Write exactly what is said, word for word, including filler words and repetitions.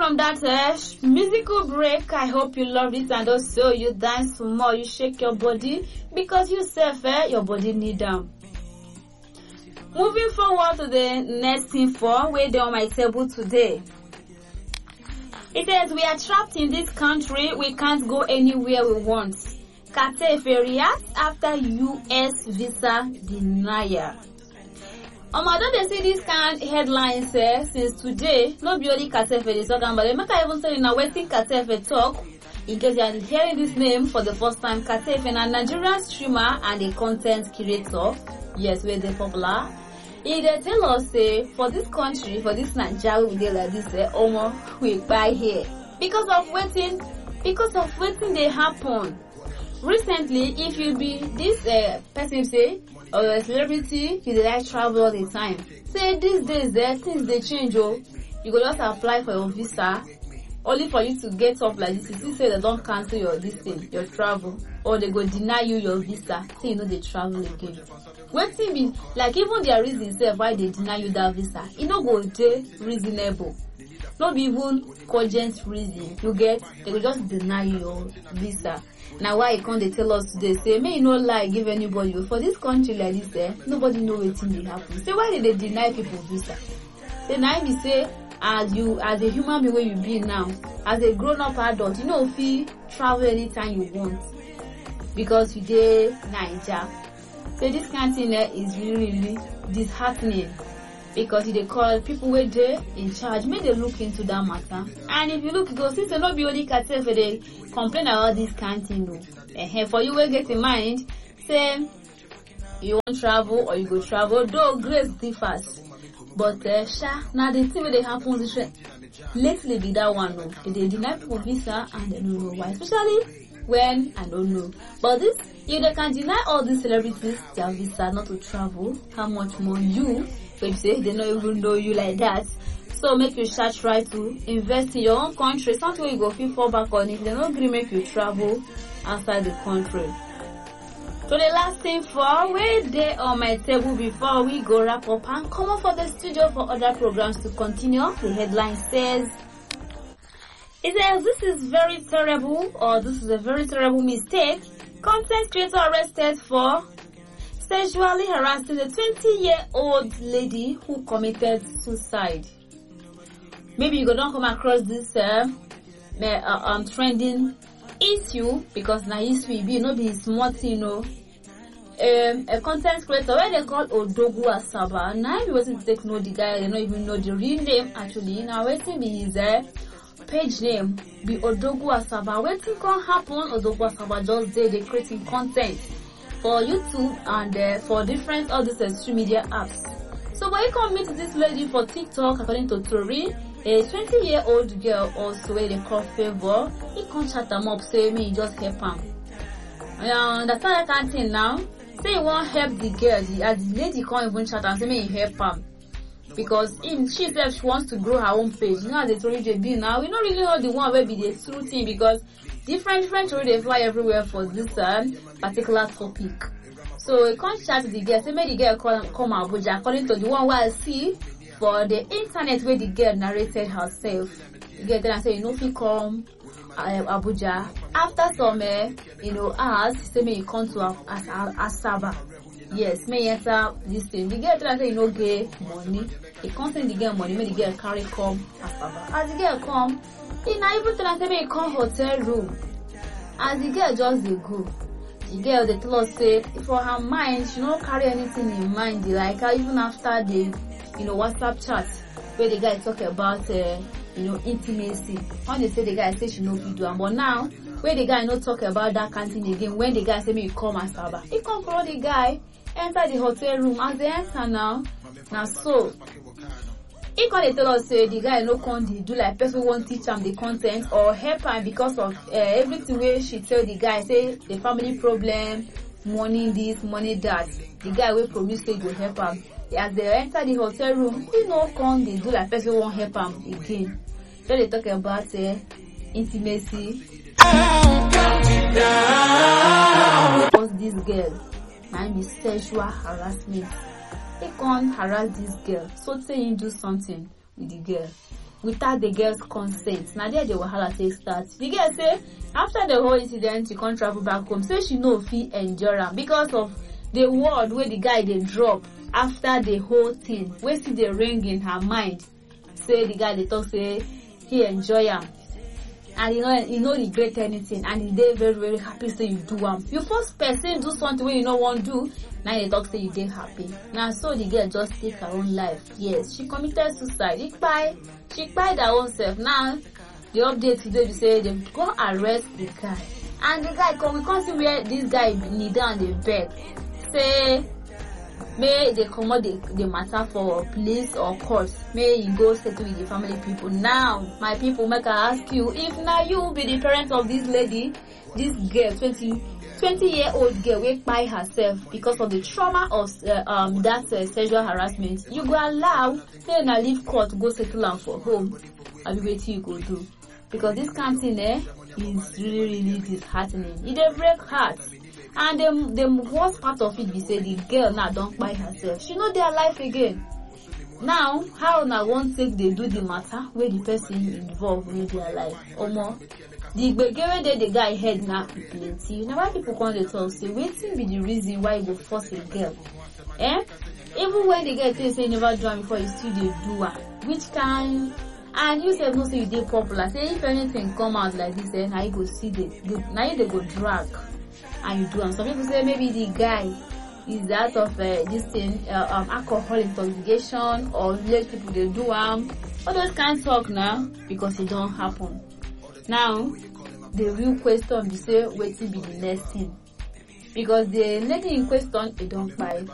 from that uh, musical break, I hope you love it and also you dance more, you shake your body because you self, eh, your body need them. Moving forward to the next info, where they on my table today. It says we are trapped in this country, we can't go anywhere we want. Katefe reacts after U S visa denial. Um, I don't they see these kind of headlines eh, since today. Not be only Katefe is talking, but they make I even tell you now waiting Katefe talk. In case you are hearing this name for the first time, Katefe, a Nigerian streamer and a content creator. Yes, we're the popular. He they tell us say for this country, for this Nigeria, we dey like this eh, Omo we buy here because of waiting, because of waiting they happen. Recently, if you be this uh, person say or a celebrity, you dey like travel all the time. Say these days eh, things they change oh. You go just apply for your visa only for you to get up like this. You say they don't cancel your this thing, your travel, or they go deny you your visa. Say you know they travel again. Wetin be like even their reason say why they deny you that visa, e no go dey reasonable. No be even cogent reason. You get they will just deny you your visa. Now why you can't they tell us today say may you no lie give anybody for this country like this eh, nobody know wetin dey happen. Say why did they deny people visa? Say now me say as you as a human being where you be now, as a grown up adult, you know if you travel anytime you want because you dey Naija. So this kind of thing eh, is really really disheartening because they call people where they in charge, may they look into that matter. And if you look, go see, so not be only Katefe they complain about this kind of thing. No. Uh, for you, will get in mind, say you want travel or you go travel, though grace differs. But uh, sha, now the thing where they happen is lately be that one. No. They deny people visa and they don't know why, especially when I don't know. But this, if they can deny all these celebrities their visa not to travel, how much more you? So you say they don't even know you like that. So make you start try to invest in your own country. Something you go feel fall back on if they don't agree make you travel outside the country. So the last thing for where they on my table before we go wrap up and come up for the studio for other programs to continue. The headline says it says this is very terrible or this is a very terrible mistake. Content creator arrested for sexually harassing a twenty-year-old lady who committed suicide. Maybe you go don't come across this uh, uh, um trending issue because now issue be no be smart, you know. Um, a content creator where they call Odogwu Asaba. Now if you wasn't take know the guy, they don't even know the real name actually. Now waiting be his uh, page name be Odogwu Asaba. Waiting can happen. Odogwu Asaba just did they creating content for YouTube and uh, for different other social media apps. So when you come meet this lady for TikTok, according to Tori, a twenty-year-old girl also where they call Favor, he can't chat them up, say me just help him. And that's how I can't think now. Say you won't help the girl, the, as the lady can't even chat and say me help him. Because in she said she wants to grow her own page. You know, they told you be now. We don't really know the one where be the true thing because different different story they fly everywhere for this um, particular topic. So you can't chat the girl. Say maybe the girl come come Abuja according to the one where I see for the internet where the girl narrated herself. The girl then I say you know if you come uh, Abuja after some uh, you know hours, say me you come to uh, as Asaba. Yes, may enter this thing. The girl tell her say you no get money. He can't send the girl money. May the girl carry come Asaba. As the girl come, he not even tell her say may come hotel room. As the girl just dey go, the girl they tell us say for her mind she don't carry anything in mind. Like her even after the you know WhatsApp chat where the guy talk about uh, you know intimacy. When they say the guy say she no fit do am, but now where the guy no talk about that kind of thing again. When the guy say me come Asaba, he come follow the guy. Enter the hotel room. As they enter now, now so he can tell us say the guy no con dey do like person won't teach him the content or help him because of uh, everything where she tell the guy say the family problem, money this, money that. The guy will promise say go help him. As they enter the hotel room, he no con dey do like person won't help him again. So they talk about uh, intimacy. Because this girl. And be sexual harassment. He can't harass this girl. So say him do something with the girl. without the girl's consent. Now there the wahala take start. The girl say after the whole incident she can't travel back home, say she no fit endure am because of the word where the guy dey drop after the whole thing, wey still dey ring in her mind. Say the guy dey talk say he enjoy am and you know he no regret anything and he dey very very happy say you do am. You force person do something wey you no wan do, now you talk say you dey happy. Now so the girl just take her own life. Yes, she committed suicide. She kpai she kpai her own self. Now the update today be say dem go arrest the guy, and the guy come we come see where this guy kneel down dey beg say may they comot the the matter for police or court, may you go settle with the family people. Now my people, make I ask you, if now you be the parent of this lady, this girl, twenty year old girl wey kpai herself because of the trauma of uh, um that uh, sexual harassment, you go allow say na leave court go settle am for home? Abi wetin you go do? Because this kind of thing eh is really really disheartening. E dey break heart. And the, the worst part of it be say the girl now don't kpai herself. She no dey alive again. Now, how na one take they do the matter where the person involved will dey alive? Omo, the gbege wey dey the guy head na plenty. Now why people come dey talk say wetin be the reason why you go force a girl? Eh? Even when the girl tell say you never do am before, you still dey do am. Which kind? And you sef know say you dey popular. Say if anything come out like this, eh, now you go see the, now you dey go drag. And you do, and some people say maybe the guy is out of uh, this thing, uh, um, alcohol intoxication, or village people they do um all those kind of talk now because it don't happen. Now the real question be say wetin be the next thing, because the lady in question it don't buy.